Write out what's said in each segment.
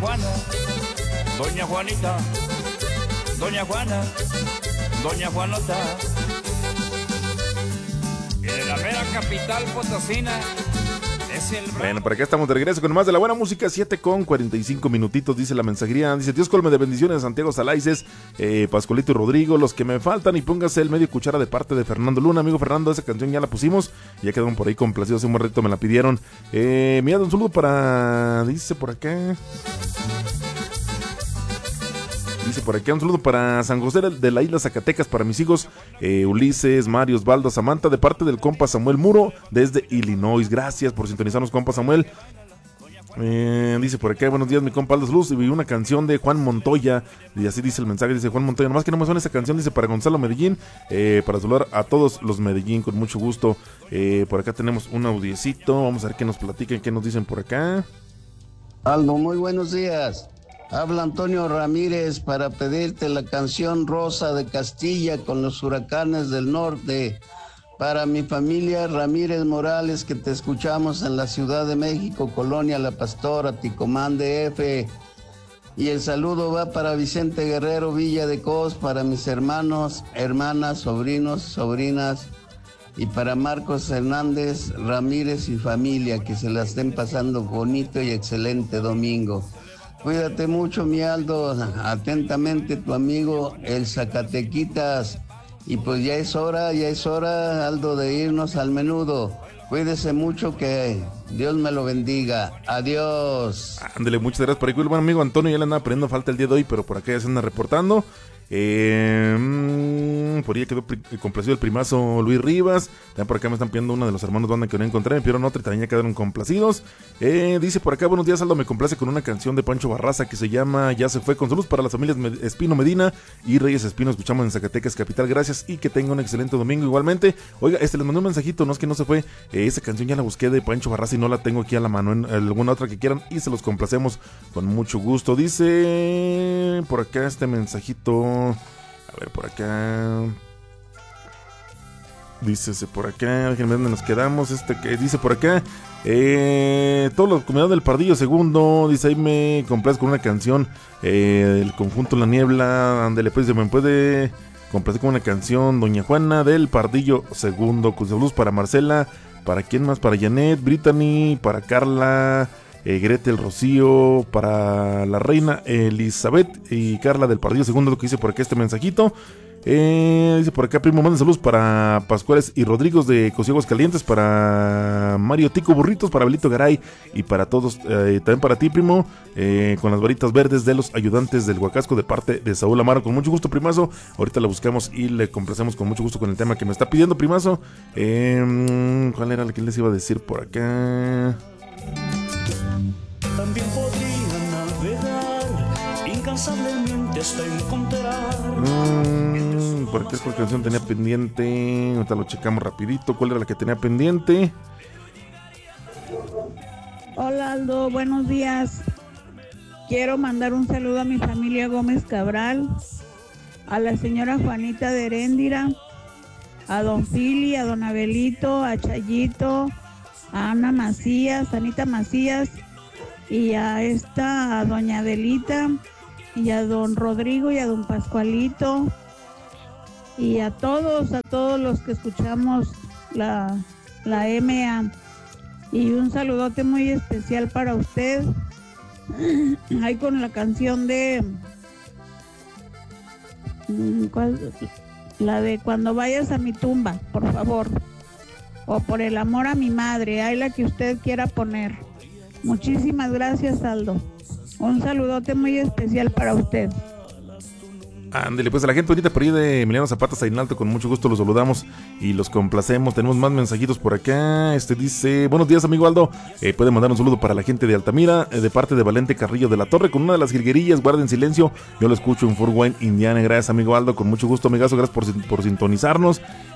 Juana, doña Juanita, doña Juana, doña Juanota. Y de la mera capital potosina. Bueno, por acá estamos de regreso con más de la buena música, 7:45 dice la mensajería. Dice: Dios colme de bendiciones, Santiago Salaices, Pascualito y Rodrigo, los que me faltan, y póngase el medio cuchara de parte de Fernando Luna. Amigo Fernando, esa canción ya la pusimos, ya quedaron por ahí complacidos, hace un ratito me la pidieron. Mira, un saludo para, dice por acá, un saludo para San José de la isla Zacatecas, para mis hijos Ulises, Mario, Osvaldo, Samantha, de parte del compa Samuel Muro desde Illinois. Gracias por sintonizarnos, compa Samuel. Dice por acá: buenos días, mi compa Aldo Luz, y una canción de Juan Montoya, y así dice el mensaje, dice Juan Montoya, nomás que no me suena esa canción, dice para Gonzalo Medellín, para saludar a todos los Medellín con mucho gusto. Por acá tenemos un audiecito, vamos a ver qué nos platican, qué nos dicen por acá. Aldo, muy buenos días. Habla Antonio Ramírez para pedirte la canción Rosa de Castilla con los Huracanes del Norte. Para mi familia Ramírez Morales, que te escuchamos en la Ciudad de México, Colonia La Pastora, Ticomán DF. Y el saludo va para Vicente Guerrero Villa de Cos, para mis hermanos, hermanas, sobrinos, sobrinas. Y para Marcos Hernández Ramírez y familia, que se la estén pasando bonito y excelente domingo. Cuídate mucho, mi Aldo. Atentamente tu amigo el Zacatequitas. Y pues ya es hora, Aldo, de irnos al menudo. Cuídese mucho, que Dios me lo bendiga. Adiós. Ándale, muchas gracias por ahí. El buen amigo Antonio ya le anda poniendo falta el día de hoy, pero por acá ya se anda reportando. Por ahí quedó complacido el primazo Luis Rivas. También por acá me están pidiendo una de los hermanos banda que no encontré, me pidieron otra y también ya quedaron complacidos. Dice por acá: buenos días, Aldo, me complace con una canción de Pancho Barraza que se llama Ya se fue, con saludos para las familias Espino Medina y Reyes Espino. Escuchamos en Zacatecas capital, gracias y que tenga un excelente domingo igualmente. Oiga, les mandé un mensajito, no es que no se fue, esa canción ya la busqué de Pancho Barraza y no la tengo aquí a la mano, en alguna otra que quieran y se los complacemos con mucho gusto. Dice por acá este mensajito. A ver, por acá. Dícese por acá. Déjenme ver dónde nos quedamos. Que dice por acá. Toda la comunidad del Pardillo Segundo. Dice: ahí me complace con una canción del conjunto La Niebla. Ándele, pues, se me puede complacer con una canción Doña Juana del Pardillo Segundo. Con saludos para Marcela. ¿Para quién más? Para Janet, Brittany, para Carla, Gretel, Rocío, para la reina Elizabeth y Carla del Pardillo Segundo, lo que dice por acá este mensajito. Dice por acá: primo, manda saludos para Pascuales y Rodrigo de Cosiegos Calientes, para Mario Tico Burritos, para Belito Garay y para todos, también para ti, primo, con las varitas verdes de los ayudantes del Huacasco, de parte de Saúl Amaro. Con mucho gusto, primazo, ahorita la buscamos y le complacemos con mucho gusto con el tema que me está pidiendo, primazo. ¿Cuál era el que les iba a decir por acá? También podría navegar incansablemente hasta encontrar. ¿Por qué esta canción tenía pendiente? Ahorita lo checamos rapidito. ¿Cuál era la que tenía pendiente? Hola, Aldo, buenos días. Quiero mandar un saludo a mi familia Gómez Cabral, a la señora Juanita de Heréndira, a don Fili, a don Abelito, a Chayito, a Ana Macías, Anita Macías, y a doña Adelita, y a don Rodrigo y a don Pascualito, y a todos los que escuchamos la MA. Y un saludote muy especial para usted. Ahí con la canción de la de Cuando vayas a mi tumba, por favor, o Por el amor a mi madre, ahí la que usted quiera poner. Muchísimas gracias, Aldo. Un saludote muy especial para usted. Ándele, pues a la gente ahorita por ahí de Emiliano Zapata Sainalto, con mucho gusto los saludamos y los complacemos. Tenemos más mensajitos por acá. Dice: buenos días, amigo Aldo, puede mandar un saludo para la gente de Altamira, de parte de Valente Carrillo de la Torre, con una de las jilguerillas. Guarden silencio, yo lo escucho en Fort Wayne, Indiana. Gracias, amigo Aldo, con mucho gusto, amigazo, gracias por sintonizarnos.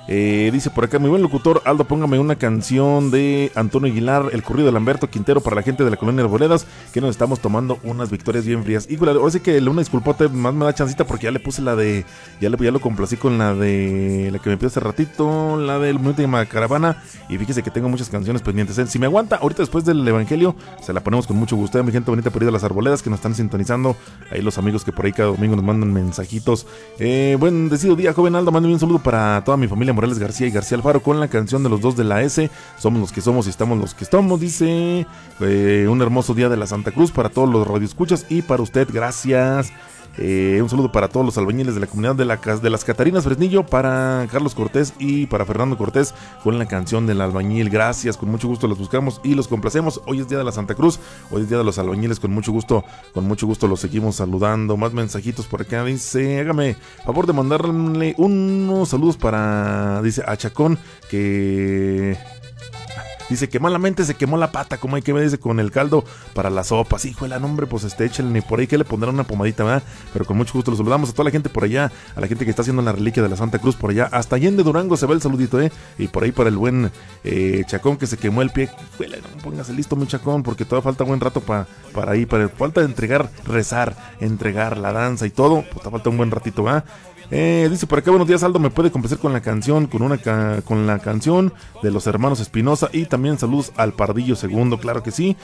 Dice por acá, mi buen locutor Aldo, póngame una canción de Antonio Aguilar, el corrido de Lamberto Quintero para la gente de la colonia Arboledas, que nos estamos tomando unas victorias bien frías. Híjole, ahora sí que una disculpota, más me da chancita porque ya le puse la de, ya lo complací con la de la que me pidió hace ratito, la del última caravana, y fíjese que tengo muchas canciones pendientes. Si me aguanta, ahorita después del Evangelio, se la ponemos con mucho gusto. Mi gente bonita por ir a las Arboledas que nos están sintonizando, ahí los amigos que por ahí cada domingo nos mandan mensajitos. Buen decido día, joven Aldo, mando un saludo para toda mi familia Morales García y García Alfaro con la canción de los dos de la S, somos los que somos y estamos los que estamos, dice. Un hermoso día de la Santa Cruz para todos los radioescuchas y para usted, gracias. Un saludo para todos los albañiles de la comunidad de las Catarinas Fresnillo, para Carlos Cortés y para Fernando Cortés con la canción del albañil, gracias, con mucho gusto los buscamos y los complacemos. Hoy es día de la Santa Cruz, hoy es día de los albañiles, con mucho gusto los seguimos saludando. Más mensajitos por acá, dice, hágame favor de mandarle unos saludos para, dice, a Chacón, que... dice que malamente se quemó la pata, como hay que ver, dice, con el caldo para las sopas. Hijo de la nombre, pues échenle por ahí que le pondrán una pomadita, ¿verdad? Pero con mucho gusto los saludamos a toda la gente por allá, a la gente que está haciendo la reliquia de la Santa Cruz por allá, hasta Allende Durango se va el saludito, y por ahí para el buen Chacón que se quemó el pie. Híjole, no, póngase listo, mi Chacón, porque todavía falta buen rato para ahí, falta de entregar, rezar, entregar la danza y todo, pues todavía falta un buen ratito, ¿verdad? Dice por acá, buenos días Aldo, me puede complacer con la canción, con la canción de los hermanos Espinosa, y también saludos al Pardillo Segundo, claro que sí.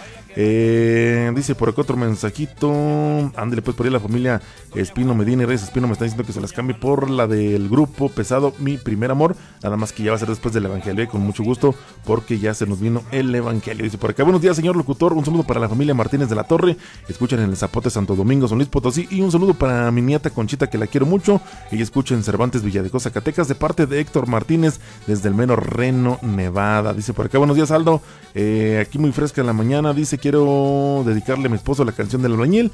Dice por acá otro mensajito, ándale pues por ahí la familia Espino Medina y Reyes Espino me están diciendo que se las cambie por la del grupo pesado Mi Primer Amor, nada más que ya va a ser después del Evangelio, con mucho gusto, porque ya se nos vino el Evangelio. Dice por acá, buenos días señor locutor, un saludo para la familia Martínez de la Torre, escuchan en el Zapote Santo Domingo, San Luis Potosí, y un saludo para mi nieta Conchita, que la quiero mucho. Ella escucha en Cervantes, Villadeco, Zacatecas, de parte de Héctor Martínez, desde el mero Reno, Nevada. Dice por acá, buenos días Aldo, aquí muy fresca en la mañana, dice, quiero dedicarle a mi esposo la canción del albañil,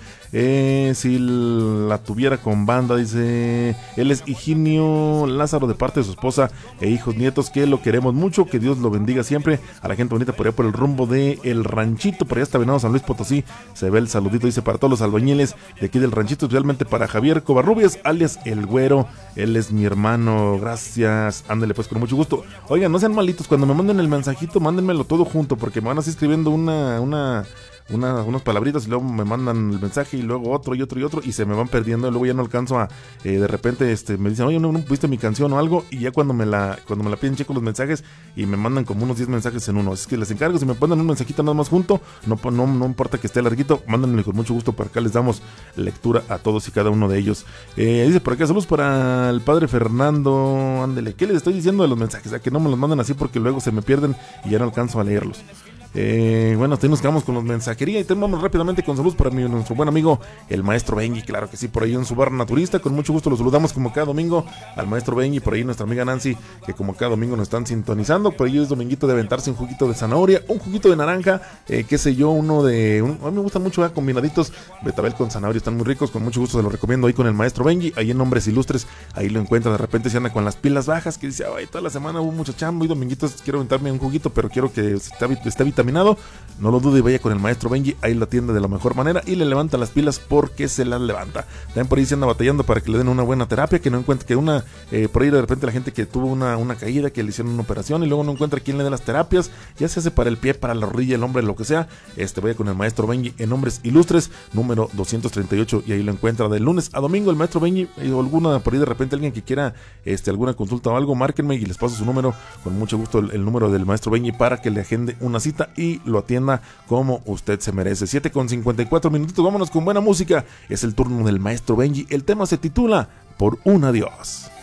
si la tuviera con banda, dice, él es Higinio Lázaro, de parte de su esposa e hijos nietos, que lo queremos mucho, que Dios lo bendiga siempre, a la gente bonita por allá por el rumbo de El Ranchito, por allá está Venado San Luis Potosí, se ve el saludito, dice, para todos los albañiles de aquí del Ranchito, especialmente para Javier Covarrubias, alias El Güero, él es mi hermano, gracias, ándale pues con mucho gusto. Oigan, no sean malitos, cuando me manden el mensajito, mándenmelo todo junto, porque me van así escribiendo unas palabritas y luego me mandan el mensaje y luego otro y otro y otro y se me van perdiendo, y luego ya no alcanzo a, de repente me dicen, oye, no viste mi canción o algo, y ya cuando me la piden checo los mensajes y me mandan como unos 10 mensajes en uno. Es que les encargo, si me ponen un mensajito nada más junto, no importa que esté larguito, mándenme con mucho gusto, por acá les damos lectura a todos y cada uno de ellos. Dice por acá, saludos para el padre Fernando, ándele, ¿qué les estoy diciendo de los mensajes? A que no me los manden así porque luego se me pierden y ya no alcanzo a leerlos. Bueno, hasta ahí nos quedamos con los mensajería y terminamos rápidamente con saludos para nuestro buen amigo el maestro Benji, claro que sí, por ahí en su bar naturista, con mucho gusto los saludamos como cada domingo al maestro Benji, por ahí nuestra amiga Nancy, que como cada domingo nos están sintonizando, por ahí es dominguito de aventarse un juguito de zanahoria, un juguito de naranja, qué sé yo, a mí me gustan mucho combinaditos, betabel con zanahoria, están muy ricos, con mucho gusto se los recomiendo ahí con el maestro Benji, ahí en Hombres Ilustres, ahí lo encuentra, de repente se anda con las pilas bajas, que dice, ay, toda la semana hubo mucha chamba y dominguitos quiero aventarme un juguito, pero quiero que esté vitaminado, no lo dude y vaya con el maestro Benji, ahí lo atiende de la mejor manera y le levanta las pilas porque se las levanta. También por ahí se anda batallando para que le den una buena terapia, que no encuentre, que por ahí de repente la gente que tuvo una caída, que le hicieron una operación y luego no encuentra quién le dé las terapias, ya se hace para el pie, para la rodilla, el hombre, lo que sea, vaya con el maestro Benji en Hombres Ilustres, número 238, y ahí lo encuentra de lunes a domingo el maestro Benji, o alguna, por ahí de repente alguien que quiera alguna consulta o algo, márquenme y les paso su número, con mucho gusto el número del maestro Benji para que le agende una cita y lo atienda como usted se merece. 7:54 minutitos, vámonos con buena música, es el turno del maestro Benji, el tema se titula Por un Adiós.